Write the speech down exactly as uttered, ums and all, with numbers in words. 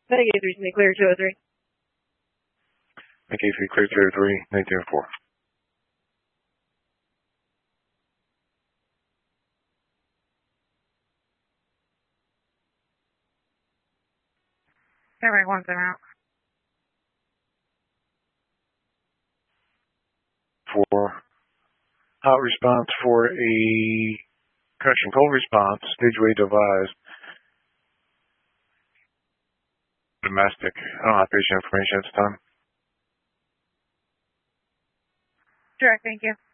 Medic eight three, clear two oh three. Medic eight three, clear two oh three, nineteen oh four. Everybody wants them out. For hot response for a concussion cold response, stage way devised. Domestic. I don't have patient information at this time. Direct, thank you.